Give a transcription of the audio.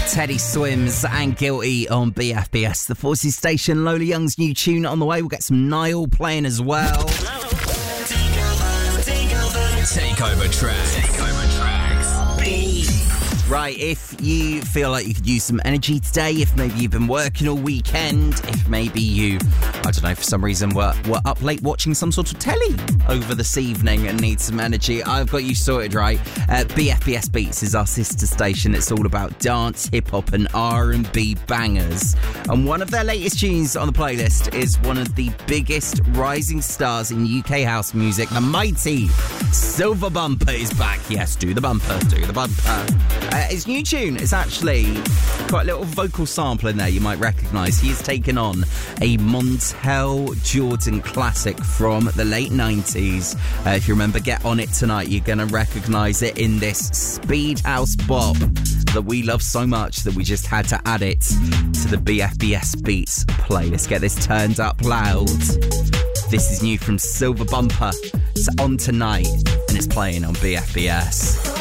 Teddy Swims and Guilty on BFBS, the Forces Station. Lola Young's new tune on the way. We'll get some Niall playing as well. Takeover tracks. B. Right, if you feel like you could use some energy today, if maybe you've been working all weekend, if maybe you, I don't know, for some reason were up late watching some sort of telly over this evening and need some energy, I've got you sorted, right? BFBS Beats is our sister station. It's all about dance, hip-hop and R&B bangers. And one of their latest tunes on the playlist is one of the biggest rising stars in UK house music. The mighty Silver Bumper is back. Yes, do the bumper, do the bumper. His new tune is actually quite a little vocal sample in there you might recognise. He's taken on a Montel Jordan classic from the late 90s. If you remember Get On It Tonight, you're going to recognise it in this speed house bop that we love so much that we just had to add it to the BFBS Beats play. Let's get this turned up loud. This is new from Silver Bumper. It's on tonight and it's playing on BFBS.